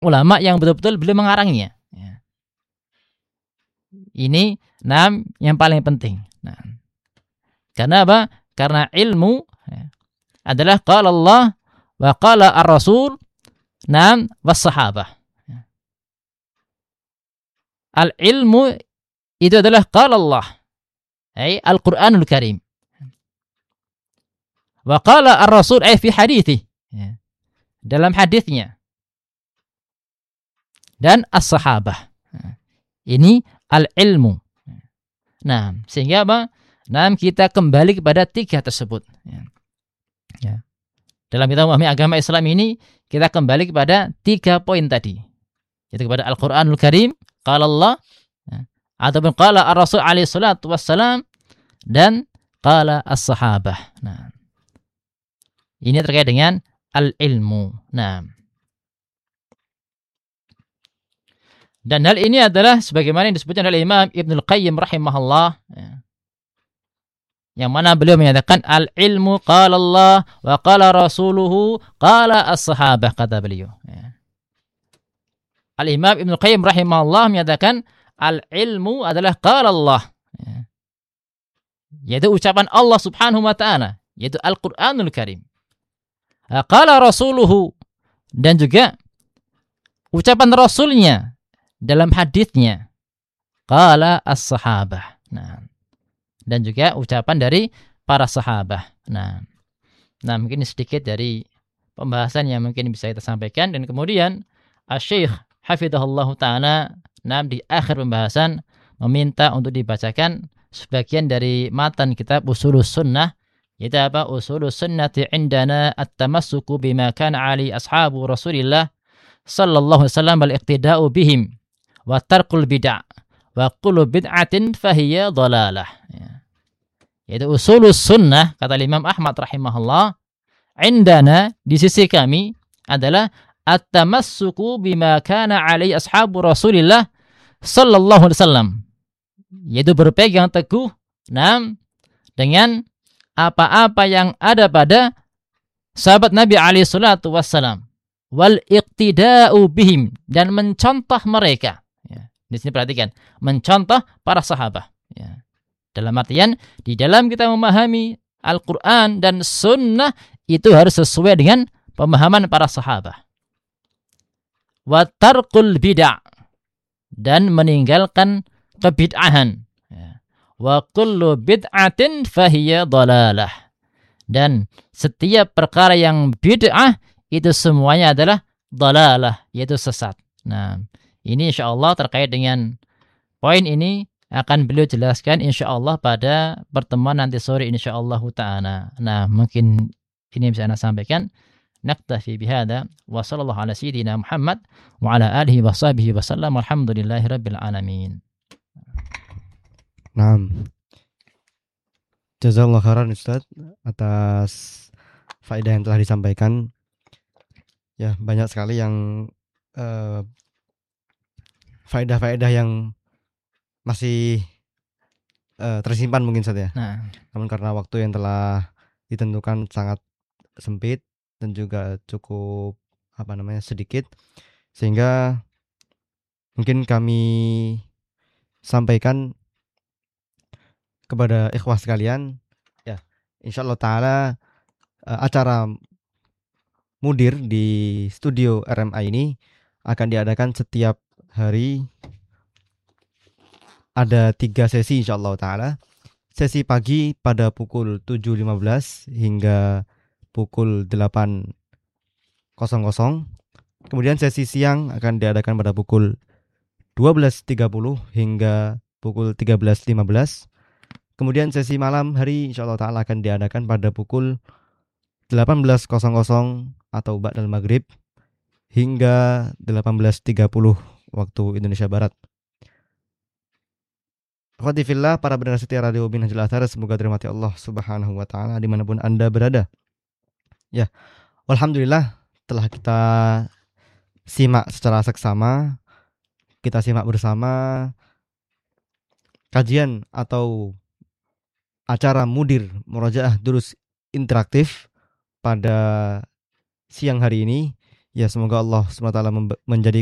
ulama yang betul-betul beliau mengarangnya. Ya. Ini yang paling penting. Nah, karena apa? Karena ilmu adalah qala Allah wa qala ar-rasul was sahabah. Al-ilmu itu adalah qala Allah, ay Al-Qur'anul Karim. Wa qala ar-rasul ay fi hadithi, dalam hadisnya. Dan as-sahabah. Ini al-ilmu. Nah, sehingga apa? Kita kembali kepada tiga tersebut. Ya. Dalam kita memahami agama Islam ini, kita kembali kepada 3 poin tadi. Yaitu kepada Al-Qur'anul Karim, qala Allah, ataupun qala ar-rasul alaihi salatu wassalam, dan qala as-sahabah. Nah, ini terkait dengan al-ilmu. Nah, dan hal ini adalah sebagaimana yang disebutkan oleh Imam Ibnul Qayyim rahimahullah, yang mana beliau menyatakan al-ilmu qala Allah wa qala rasuluhu qala as-sahabah, kata beliau. Al-Imam Ibnul Qayyim rahimahullah menyatakan al-ilmu adalah qala Allah, yaitu ucapan Allah subhanahu wa ta'ala, yaitu Al-Qur'anul Karim. Qala rasuluhu, dan juga ucapan rasulnya dalam hadisnya, qala as-sahabah. Nah, dan juga ucapan dari para sahabah. Nah, mungkin sedikit dari pembahasan yang mungkin bisa kita sampaikan, dan kemudian Asy-Syaikh hafizahullahu taala di akhir pembahasan meminta untuk dibacakan sebagian dari matan kitab Ushulus Sunnah, yaitu apa? Ushulus Sunnati indana at-tamassuku bima kana ali ashabu Rasulillah sallallahu alaihi wasallam wal iqtida'u bihim wa tarkul bid'ah wa kullu bid'atin fahiya dhalalah. Yaitu Ushulus Sunnah, kata Imam Ahmad rahimahullah, indana, di sisi kami, adalah at-tamassuku bima kana alaihi ashabu Rasulillah sallallahu alaihi wasallam, yaitu berpegang teguh dengan apa-apa yang ada pada sahabat Nabi alaihi salatu wassalam, wal iqtida'u bihim, dan mencontoh mereka. Di sini perhatikan, mencontoh para sahabat. Dalam artian, di dalam kita memahami Al-Quran dan Sunnah, itu harus sesuai dengan pemahaman para sahabat. Wa tarkul bid'ah, dan meninggalkan kebid'ahan. Wa kullu bid'atin fahiya dhalalah, dan setiap perkara yang bid'ah itu semuanya adalah dhalalah, yaitu sesat. Nah, ini insyaallah terkait dengan poin ini akan beliau jelaskan insyaallah pada pertemuan nanti sore insyaallah ta'ala. Nah, mungkin ini bisa Anda sampaikan. Naktafi bihada wa sallallahu ala sayyidina Muhammad wa ala alihi wa sahbihi wa sallam, walhamdulillahi rabbil alamin. Naam. Jazakallahu khairan Ustaz atas faedah yang telah disampaikan. Ya, banyak sekali yang faedah-faedah yang masih tersimpan mungkin saja. Nah, namun karena waktu yang telah ditentukan sangat sempit dan juga cukup sedikit, sehingga mungkin kami sampaikan kepada ikhwah sekalian, ya, insyaallah taala acara Mudir di studio RMA ini akan diadakan setiap hari. Ada 3 sesi insyaallah taala. Sesi pagi pada pukul 7.15 hingga pukul 8.00. Kemudian sesi siang akan diadakan pada pukul 12.30 hingga pukul 13.15. Kemudian sesi malam hari insyaallah taala akan diadakan pada pukul 18.00 atau ba'dal maghrib hingga 18.30 waktu Indonesia Barat. Akhwati fillah, para pendengar setia Radio Minhajul Athar, semoga dirahmati Allah Subhanahu wa taala dimanapun Anda berada. Ya, alhamdulillah telah kita simak secara seksama, kita simak bersama kajian atau acara Mudir Murojaah Durus Interaktif pada siang hari ini, Ya, semoga Allah SWT menjadi